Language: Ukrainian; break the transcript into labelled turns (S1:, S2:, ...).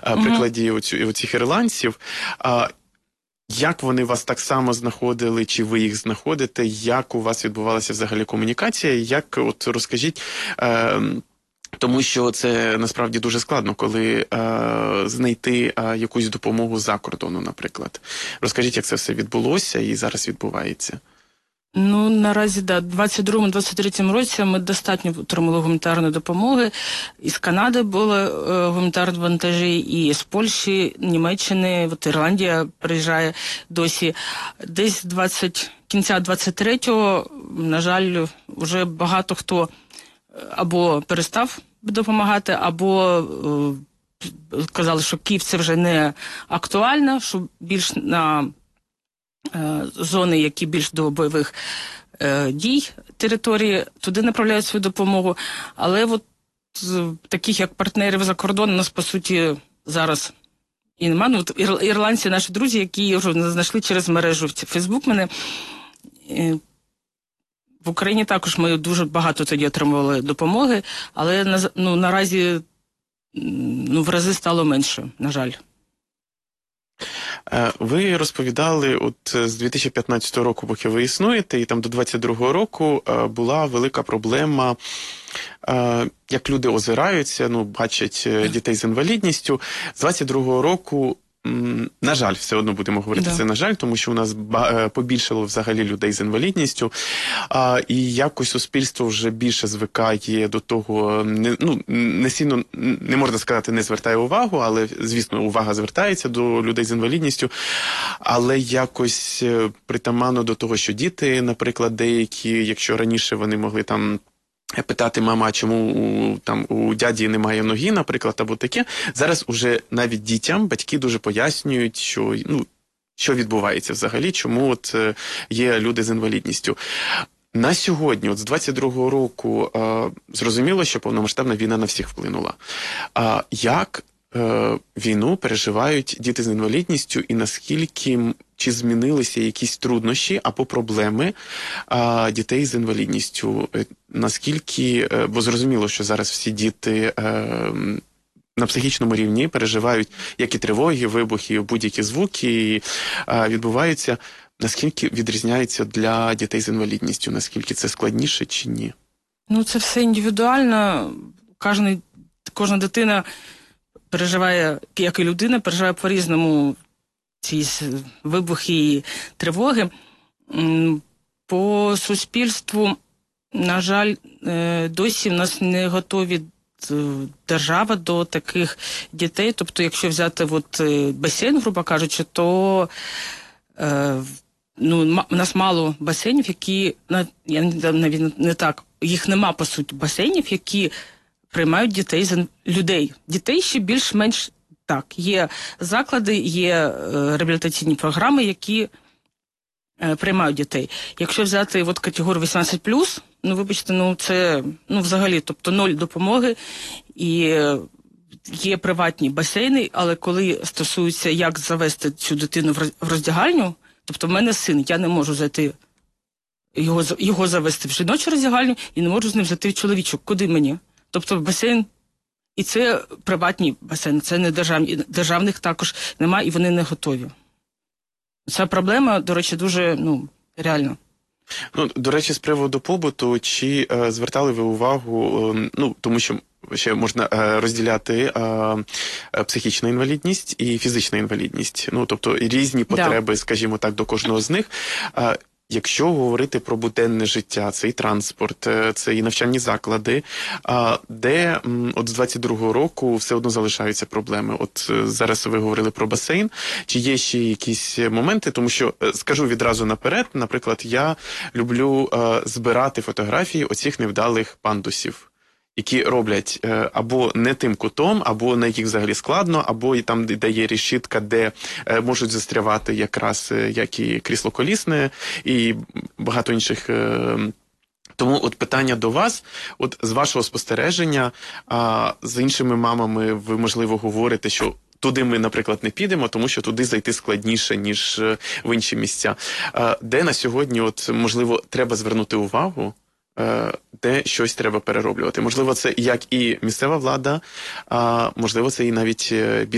S1: прикладі оцих ірландців. Як вони вас так само знаходили, чи ви їх знаходите? Як у вас відбувалася взагалі комунікація? Як, от розкажіть, тому що це насправді дуже складно, коли знайти якусь допомогу за кордону, наприклад. Розкажіть, як це все відбулося і зараз відбувається?
S2: Ну, наразі, да, в 22-23 році ми достатньо отримали гуманітарної допомоги. Із Канади були гуманітарні вантажі, і з Польщі, Німеччини, от Ірландія приїжджає досі. Десь кінця 23-го, на жаль, вже багато хто або перестав допомагати, або казали, що Київ це вже не актуально, що більш на зони, які більш до бойових дій території, туди направляють свою допомогу. Але от таких, як партнерів за кордон, у нас, по суті, зараз і нема. Ну, ірландці, наші друзі, які вже знайшли через мережу в Фейсбук мене. В Україні також ми дуже багато тоді отримували допомоги, але наразі в рази стало менше, на жаль.
S1: Ви розповідали, от з 2015 року, поки ви існуєте, і там до 2022 року була велика проблема, як люди озираються, бачать дітей з інвалідністю. З 2022 року, на жаль, все одно будемо говорити це на жаль, тому що у нас побільшало взагалі людей з інвалідністю, і якось суспільство вже більше звикає до того, не сильно, не можна сказати, не звертає увагу, але, звісно, увага звертається до людей з інвалідністю, але якось притаманно до того, що діти, наприклад, деякі, якщо раніше вони могли там питати: мама, чому у дяді немає ноги, наприклад, або таке. Зараз уже навіть дітям батьки дуже пояснюють, що відбувається взагалі, чому от є люди з інвалідністю. На сьогодні, от з 22-го року, зрозуміло, що повномасштабна війна на всіх вплинула. Як війну переживають діти з інвалідністю, і наскільки, чи змінилися якісь труднощі або проблеми дітей з інвалідністю? Наскільки, бо зрозуміло, що зараз всі діти на психічному рівні переживають як і тривоги, вибухи, будь-які звуки відбуваються. Наскільки відрізняється для дітей з інвалідністю? Наскільки це складніше чи ні?
S2: Ну, це все індивідуально. Кожна дитина переживає, як і людина, переживає по-різному ці вибухи і тривоги. По суспільству, на жаль, досі в нас не готові держава до таких дітей. Тобто, якщо взяти басейн, грубо кажучи, то у нас мало басейнів, які, навіть не так, їх нема, по суті, басейнів, які приймають людей. Дітей ще більш-менш так. Є заклади, є реабілітаційні програми, які приймають дітей. Якщо взяти категорію 18+, вибачте, це взагалі, тобто 0 допомоги, і є приватні басейни, але коли стосується, як завести цю дитину в роздягальню, тобто в мене син, я не можу зайти, його завести в жіночу роздягальню і не можу з ним зайти в чоловічу. Куди мені? Тобто басейн, і це приватні басейни, це не державні, державних також немає, і вони не готові. Ця проблема, до речі, дуже, реальна.
S1: До речі, з приводу побуту, чи звертали ви увагу, тому що ще можна розділяти психічну інвалідність і фізичну інвалідність, тобто різні потреби, скажімо так, до кожного з них. Якщо говорити про буденне життя, це і транспорт, це і навчальні заклади, де от з 22-го року все одно залишаються проблеми. От зараз ви говорили про басейн. Чи є ще якісь моменти? Тому що, скажу відразу наперед, наприклад, я люблю збирати фотографії оцих невдалих пандусів, які роблять або не тим кутом, або на яких взагалі складно, або і там, де є решітка, де можуть застрявати якраз як і крісло колісне, і багато інших. Тому от питання до вас, от з вашого спостереження, з іншими мамами ви, можливо, говорите, що туди ми, наприклад, не підемо, тому що туди зайти складніше, ніж в інші місця. Де на сьогодні, от, можливо, треба звернути увагу, де щось треба перероблювати. Можливо, це як і місцева влада, можливо, це і навіть бізнес.